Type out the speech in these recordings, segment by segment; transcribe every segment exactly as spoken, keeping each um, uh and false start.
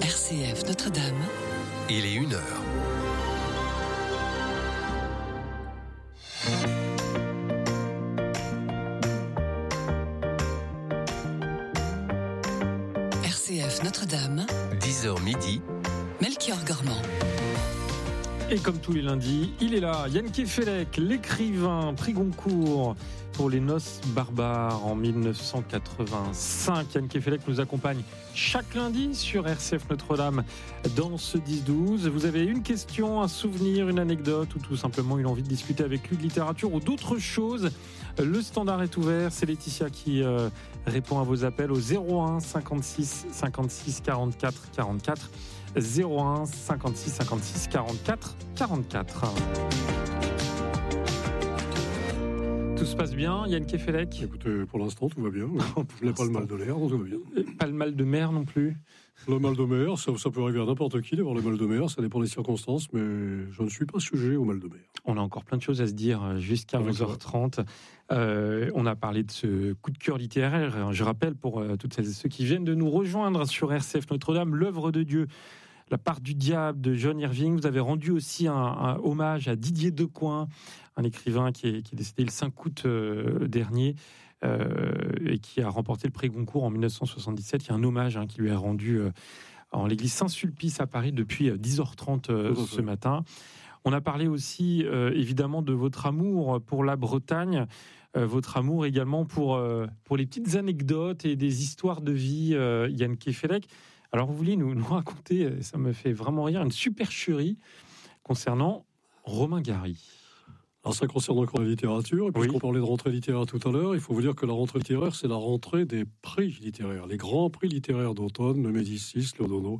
R C F Notre-Dame. Il est une heure. R C F Notre-Dame. dix heures midi. Melchior Gormand. Et comme tous les lundis, il est là, Yann Kefelec, l'écrivain, prix Goncourt pour Les Noces barbares en dix-neuf cent quatre-vingt-cinq. Yann Kefelec nous accompagne chaque lundi sur R C F Notre-Dame dans ce dix douze. Vous avez une question, un souvenir, une anecdote ou tout simplement une envie de discuter avec lui de littérature ou d'autres choses. Le standard est ouvert, c'est Laetitia qui euh, répond à vos appels au zéro un cinquante-six cinquante-six quarante-quatre quarante-quatre. zéro un cinquante-six cinquante-six quarante-quatre quarante-quatre. Tout se passe bien, Yann Kefelec? Écoutez, pour l'instant, tout va bien. Je n'ai pas le mal de l'air, donc tout va bien. Pas le mal de mer non plus? Le mal de mer, ça, ça peut arriver à n'importe qui d'avoir le mal de mer, ça dépend des circonstances, mais je ne suis pas sujet au mal de mer. On a encore plein de choses à se dire jusqu'à onze heures trente. Euh, on a parlé de ce coup de cœur littéraire. Je rappelle pour euh, toutes celles et ceux qui viennent de nous rejoindre sur R C F Notre-Dame, l'œuvre de Dieu, La part du diable de John Irving. Vous avez rendu aussi un, un hommage à Didier Decoing, un écrivain qui est, qui est décédé le cinq août euh, dernier euh, et qui a remporté le prix Goncourt en dix-neuf cent soixante-dix-sept. Il y a un hommage hein, qui lui est rendu euh, en l'église Saint-Sulpice à Paris depuis dix heures trente euh, ce matin. On a parlé aussi euh, évidemment de votre amour pour la Bretagne, euh, votre amour également pour, euh, pour les petites anecdotes et des histoires de vie, euh, Yann Kefelec. Alors vous vouliez nous, nous raconter, ça me fait vraiment rire, une supercherie concernant Romain Gary. Alors ça concerne encore la littérature, et puisqu'on Oui. parlait de rentrée littéraire tout à l'heure, il faut vous dire que la rentrée littéraire, c'est la rentrée des prix littéraires, les grands prix littéraires d'automne, le Médicis, le Dono,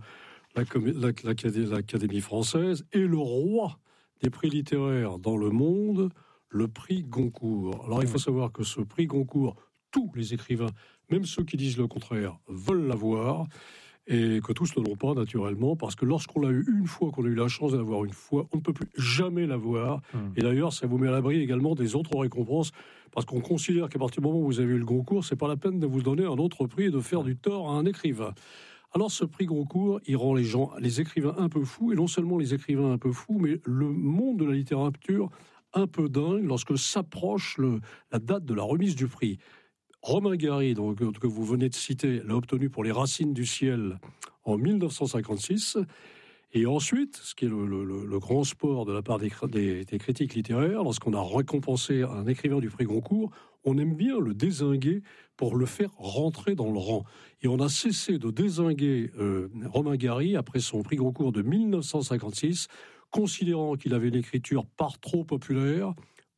l'Académie, l'Académie française, et le roi des prix littéraires dans le monde, le prix Goncourt. Alors il faut savoir que ce prix Goncourt, tous les écrivains, même ceux qui disent le contraire, veulent l'avoir, et que tous ne l'ont pas naturellement, parce que lorsqu'on l'a eu une fois, qu'on a eu la chance de l'avoir une fois, on ne peut plus jamais l'avoir. Mmh. Et d'ailleurs, ça vous met à l'abri également des autres récompenses, parce qu'on considère qu'à partir du moment où vous avez eu le Goncourt, c'est pas la peine de vous donner un autre prix et de faire du tort à un écrivain. Alors ce prix Goncourt, il rend les gens, les écrivains un peu fous, et non seulement les écrivains un peu fous, mais le monde de la littérature un peu dingue lorsque s'approche le, la date de la remise du prix. Romain Gary, donc, que vous venez de citer, l'a obtenu pour Les Racines du ciel en dix-neuf cent cinquante-six. Et ensuite, ce qui est le, le, le grand sport de la part des, des, des critiques littéraires, lorsqu'on a récompensé un écrivain du prix Goncourt, on aime bien le dézinguer pour le faire rentrer dans le rang. Et on a cessé de dézinguer euh, Romain Gary après son prix Goncourt de dix-neuf cent cinquante-six, considérant qu'il avait une écriture par trop populaire,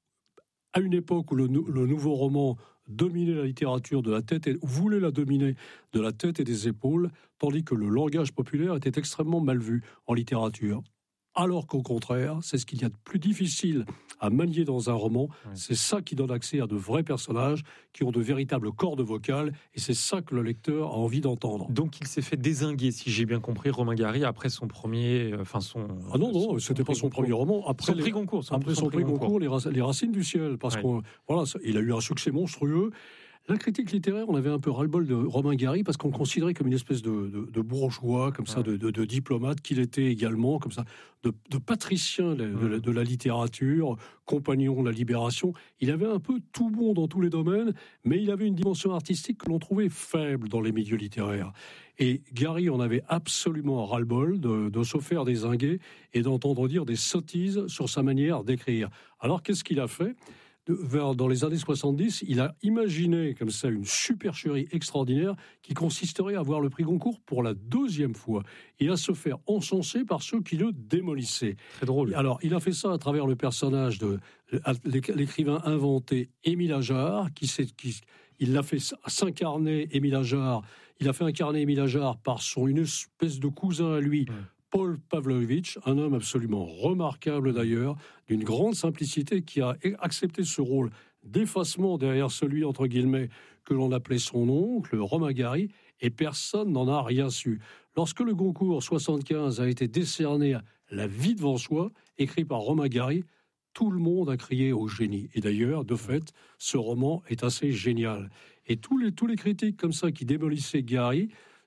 à une époque où le, le nouveau roman dominait la littérature de la tête et voulait la dominer de la tête et des épaules, tandis que le langage populaire était extrêmement mal vu en littérature. Alors qu'au contraire, c'est ce qu'il y a de plus difficile à manier dans un roman. Oui. C'est ça qui donne accès à de vrais personnages qui ont de véritables cordes vocales, et c'est ça que le lecteur a envie d'entendre. Donc il s'est fait dézinguer, si j'ai bien compris, Romain Gary, après son premier... Enfin son... Ah non, non, son, c'était son pas son premier roman. Après son les, prix Goncourt. Son, après son, son prix Goncourt, Goncourt les, rac- les Racines du ciel. Parce oui. qu'il voilà, a eu un succès monstrueux. La critique littéraire, on avait un peu ras-le-bol de Romain Gary parce qu'on le considérait comme une espèce de, de, de bourgeois, comme ça, de, de, de diplomate qu'il était également, comme ça, de, de patricien de, de, de la littérature, compagnon de la libération. Il avait un peu tout bon dans tous les domaines, mais il avait une dimension artistique que l'on trouvait faible dans les milieux littéraires. Et Gary en avait absolument ras-le-bol de, de se faire dézinguer et d'entendre dire des sottises sur sa manière d'écrire. Alors qu'est-ce qu'il a fait ? Vers, dans les années soixante-dix, il a imaginé comme ça une supercherie extraordinaire qui consisterait à avoir le prix Goncourt pour la deuxième fois et à se faire encenser par ceux qui le démolissaient. Très drôle. Alors, il a fait ça à travers le personnage de l'écrivain inventé Émile Ajar, qui, qui il l'a fait s'incarner Émile Ajar. Il a fait incarner Émile Ajar par son une espèce de cousin à lui. Ouais. Paul Pavlovitch, un homme absolument remarquable d'ailleurs, d'une grande simplicité, qui a accepté ce rôle d'effacement derrière celui, entre guillemets, que l'on appelait son oncle, Romain Gary, et personne n'en a rien su. Lorsque le Goncourt soixante-quinze a été décerné à La vie devant soi, écrit par Romain Gary, tout le monde a crié au génie. Et d'ailleurs, de fait, ce roman est assez génial. Et tous les, tous les critiques comme ça qui démolissaient Gary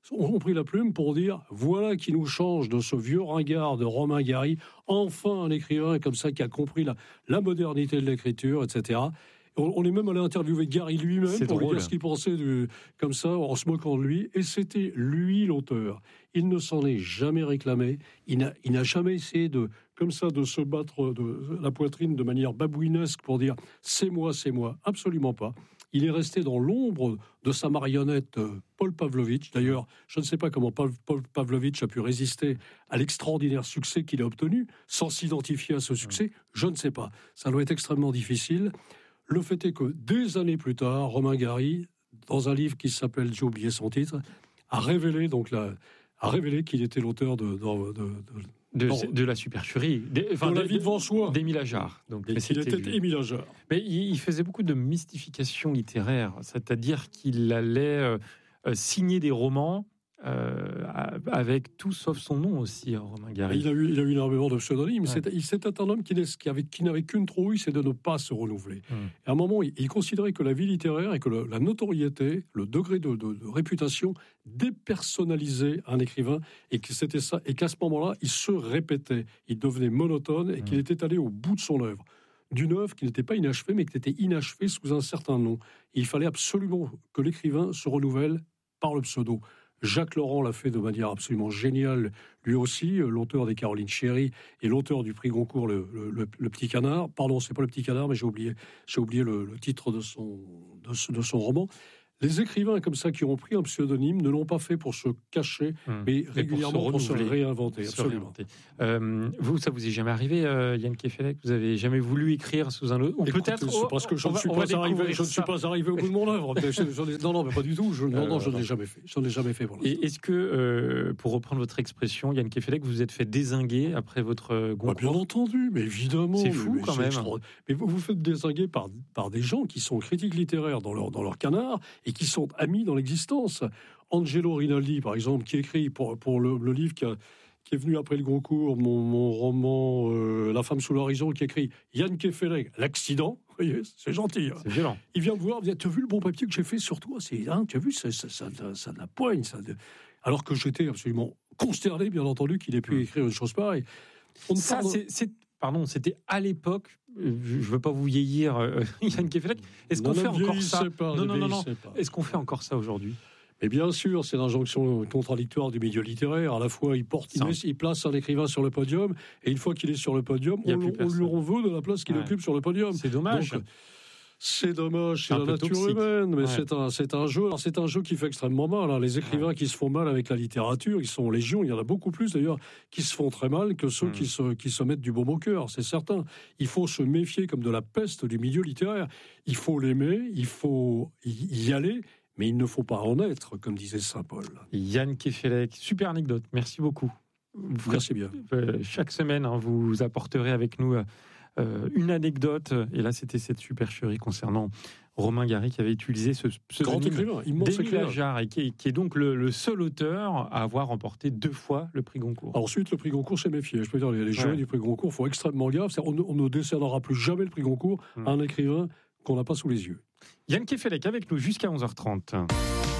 ont pris la plume pour dire voilà qui nous change de ce vieux ringard de Romain Gary, enfin un écrivain comme ça qui a compris la, la modernité de l'écriture, et cetera. On, on est même allé interviewer Gary lui-même C'est pour drôle. lui dire ce qu'il pensait du, comme ça, en se moquant de lui. Et c'était lui l'auteur. Il ne s'en est jamais réclamé. Il n'a, il n'a jamais essayé de, comme ça, de se battre de la poitrine de manière babouinesque pour dire c'est moi, c'est moi. Absolument pas. Il est resté dans l'ombre de sa marionnette euh, Paul Pavlovitch. D'ailleurs, je ne sais pas comment Paul, Paul Pavlovitch a pu résister à l'extraordinaire succès qu'il a obtenu sans s'identifier à ce succès. Je ne sais pas. Ça doit être extrêmement difficile. Le fait est que des années plus tard, Romain Gary, dans un livre qui s'appelle, j'ai oublié son titre, a révélé donc la, a révélé qu'il était l'auteur de, de, de, de De, Non. de la supercherie. Des- enfin, Dans la des- vie devant soi. D'Émile Ajar. Donc, Et mais qu'il c'était était lui. Émile Ajar. Mais il, il faisait beaucoup de mystification littéraire, c'est-à-dire qu'il allait euh, euh, signer des romans euh, avec tout sauf son nom aussi, hein, Romain Gary. Il a eu, il a eu énormément de pseudonymes. Ouais. C'était, il- c'était un homme qui, n'est- qui avait, qui n'avait qu'une trouille, c'est de ne pas se renouveler. Mm. Et à un moment, il, il considérait que la vie littéraire et que le- la notoriété, le degré de, de- de réputation dépersonnalisait un écrivain et que c'était ça. Et qu'à ce moment-là, il se répétait, il devenait monotone et Mm. qu'il était allé au bout de son œuvre. D'une œuvre qui n'était pas inachevée, mais qui était inachevée sous un certain nom. Et il fallait absolument que l'écrivain se renouvelle par le pseudo. Jacques Laurent l'a fait de manière absolument géniale, lui aussi, euh, l'auteur des Caroline Chéry et l'auteur du prix Goncourt, le, le- le- le Petit Canard. Pardon, c'est pas le Petit Canard, mais j'ai oublié, j'ai oublié le, le titre de son, de, ce- de son roman. Les écrivains comme ça qui ont pris un pseudonyme ne l'ont pas fait pour se cacher, Hum. mais pour régulièrement se pour se, renouveler. réinventer. Se Absolument. réinventer. Euh, vous, ça vous est jamais arrivé, euh, Yann Kefelec? Vous avez jamais voulu écrire sous un autre? Ou Écoutez, peut-être c'est parce que je on ne va- suis on va pas arrivé, découvrir je ne suis ça. pas arrivé au bout de mon œuvre. Mais je- je n'ai- non, non, mais pas du tout. Je, non, non, je ne l'ai jamais fait. Je ne l'ai jamais fait pour l'instant. Et est-ce que, euh, pour reprendre votre expression, Yann Kefelec, vous vous êtes fait dézinguer après votre euh, Bah, Goncourt? bien entendu, mais évidemment. C'est mais- fou, mais quand c'est même. extra- Mais vous vous faites désinguer par, par des gens qui sont critiques littéraires dans leur, dans leur canard et qui sont amis dans l'existence. Angelo Rinaldi, par exemple, qui écrit pour, pour le, le livre qui, a- qui est venu après le Goncourt, mon, mon roman euh, La femme sous l'horizon, qui écrit Yann Kefelec, l'accident. Vous voyez, c'est gentil. hein. C'est violent. Il vient me voir, il dit, tu as vu le bon papier que j'ai fait sur toi, c'est, hein, tu as vu, ça, ça, ça, ça, ça de la poigne. Ça, de- Alors que j'étais absolument consterné, bien entendu, qu'il ait pu Mm. écrire une chose pareille. On ne Ça, parle- c'est, c'est- pardon, c'était à l'époque. euh, Je ne veux pas vous vieillir, euh, Yann Kefelec. Est-ce qu'on Non, fait ne encore vieillissez ça pas, Non, ne non, non, non. vieillissez pas. Est-ce qu'on fait encore ça aujourd'hui? Et bien sûr, c'est l'injonction contradictoire du milieu littéraire. À la fois, il porte, il, Ça. met- il place un écrivain sur le podium, et une fois qu'il est sur le podium, Il y a on, plus on lui personne. en veut de la place qu'il Ouais. occupe sur le podium. C'est dommage. Donc, c'est dommage, c'est Un la peu nature toxique. humaine, mais Ouais. c'est un, c'est un jeu. Alors, c'est un jeu qui fait extrêmement mal. hein. Les écrivains qui se font mal avec la littérature, ils sont légion. Il y en a beaucoup plus d'ailleurs qui se font très mal que ceux Mm. qui, se, qui se mettent du baume au cœur. C'est certain. Il faut se méfier comme de la peste du milieu littéraire. Il faut l'aimer, il faut y y aller, mais il ne faut pas en être, comme disait saint Paul. Yann Kefelec, super anecdote. Merci beaucoup. Vous ferez- Merci bien. euh, chaque semaine, hein, vous apporterez avec nous euh, une anecdote. Et là, c'était cette supercherie concernant Romain Gary qui avait utilisé ce Grand pseudonyme écrivain, immense d'Émile écrivain. Ajar, et qui est, qui est donc le, le seul auteur à avoir remporté deux fois le prix Goncourt. Ensuite, le prix Goncourt, c'est méfié. Je peux dire, les, les jurys Ouais. du prix Goncourt font extrêmement gaffe. C'est-à-dire, On, ne- on ne décernera plus jamais le prix Goncourt Mm. à un écrivain qu'on n'a pas sous les yeux. Yann Kefelec avec nous jusqu'à onze heures trente. R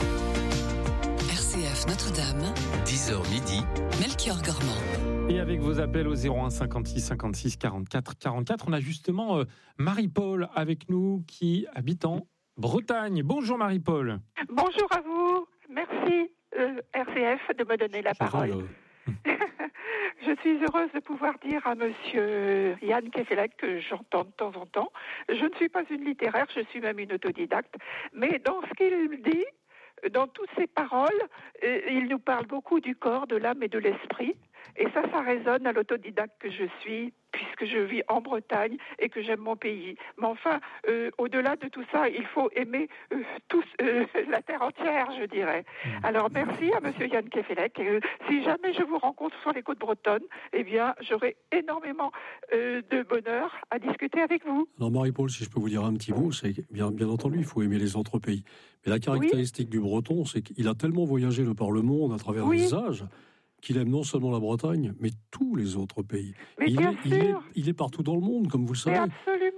C F Notre-Dame, dix heures midi, Melchior Gormand. Et avec vos appels au zéro un cinquante-six cinquante-six quarante-quatre quarante-quatre, on a justement euh, Marie-Paul avec nous qui habite en Bretagne. Bonjour Marie-Paul. Bonjour à vous. Merci euh, R C F de me donner la Ça va, parole. là. Je suis heureuse de pouvoir dire à Monsieur Yann Kefelec que j'entends de temps en temps. Je ne suis pas une littéraire, je suis même une autodidacte. Mais dans ce qu'il dit, dans toutes ses paroles, euh, il nous parle beaucoup du corps, de l'âme et de l'esprit. Et ça, ça résonne à l'autodidacte que je suis, puisque je vis en Bretagne et que j'aime mon pays. Mais enfin, euh, au-delà de tout ça, il faut aimer euh, tous, euh, la terre entière, je dirais. Alors merci à Monsieur Yann Kefelec. Euh, si jamais je vous rencontre sur les côtes bretonnes, eh bien, j'aurai énormément euh, de bonheur à discuter avec vous. Alors Marie-Paul, si je peux vous dire un petit mot, c'est que, bien, bien entendu, il faut aimer les autres pays. Mais la caractéristique du breton, c'est qu'il a tellement voyagé de par le monde à travers Oui. les âges qu'il aime non seulement la Bretagne, mais tous les autres pays. Mais il, bien est, il, est, sûr, il est partout dans le monde, comme vous le mais savez. absolument.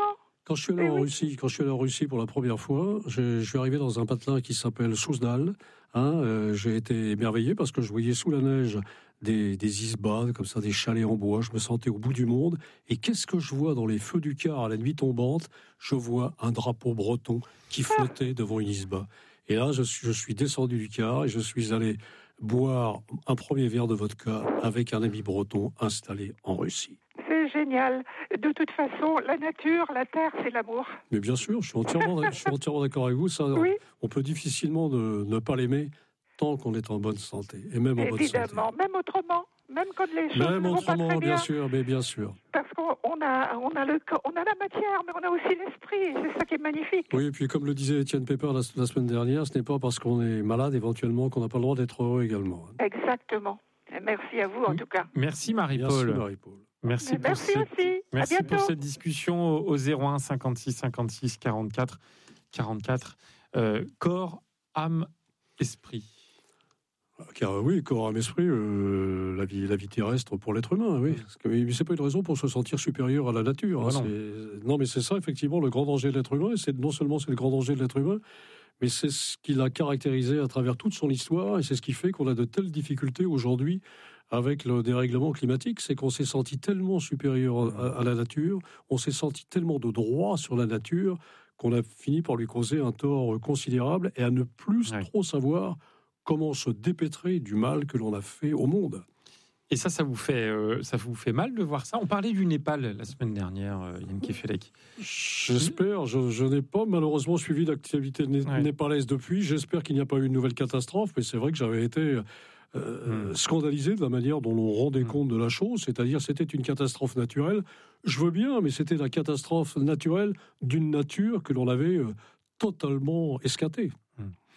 Quand je suis allé Eh en oui. Russie, quand je suis allé en Russie pour la première fois, je, je suis arrivé dans un patelin qui s'appelle Souzdal. Hein, euh, j'ai été émerveillé parce que je voyais sous la neige des, des isbas, comme ça, des chalets en bois. Je me sentais au bout du monde. Et qu'est-ce que je vois dans les feux du quart à la nuit tombante? Je vois un drapeau breton qui flottait devant une isba. Et là, je suis, je suis descendu du car et je suis allé boire un premier verre de vodka avec un ami breton installé en Russie. C'est génial. De toute façon, la nature, la terre, c'est l'amour. Mais bien sûr, je suis entièrement, je suis entièrement d'accord avec vous. Ça, Oui. on peut difficilement ne, ne pas l'aimer tant qu'on est en bonne santé, et même en bonne santé. Évidemment, même autrement, même quand les choses Même ne vont pas autrement, très bien bien. sûr, mais bien sûr. Parce qu'on on a, on a le corps, on a la matière, mais on a aussi l'esprit. Et c'est ça qui est magnifique. Oui, et puis comme le disait Étienne Pepper la, la semaine dernière, ce n'est pas parce qu'on est malade éventuellement qu'on n'a pas le droit d'être heureux également. Exactement. Et merci à vous, en tout cas. Merci Merci Marie-Paul. Marie-Paul. Merci, pour, Merci cette, aussi. merci à pour bientôt. cette discussion au, au zéro un cinquante-six cinquante-six quarante-quatre quarante-quatre. Euh, corps, âme, esprit. Car oui, corps, âme, esprit, euh, la, vie, la vie terrestre pour l'être humain, oui. Parce que, mais c'est pas une raison pour se sentir supérieur à la nature. Ah hein, non. c'est- non, mais c'est ça, effectivement, le grand danger de l'être humain. Et c'est, non seulement c'est le grand danger de l'être humain, mais c'est ce qui l'a caractérisé à travers toute son histoire. Et c'est ce qui fait qu'on a de telles difficultés aujourd'hui avec le dérèglement climatique. C'est qu'on s'est senti tellement supérieur à, à la nature, on s'est senti tellement de droits sur la nature qu'on a fini par lui causer un tort considérable et à ne plus Ouais. trop savoir comment se dépêtrer du mal que l'on a fait au monde. Et ça, ça vous fait, euh, ça vous fait mal de voir ça? On parlait du Népal la semaine dernière, euh, Yann Kefelec. J'espère, je, je n'ai pas malheureusement suivi l'actualité né- Ouais. népalaise depuis. J'espère qu'il n'y a pas eu une nouvelle catastrophe, mais c'est vrai que j'avais été euh, Mm. scandalisé de la manière dont l'on rendait Mm. compte de la chose, c'est-à-dire c'était une catastrophe naturelle. Je veux bien, mais c'était la catastrophe naturelle d'une nature que l'on avait euh, totalement esquintée.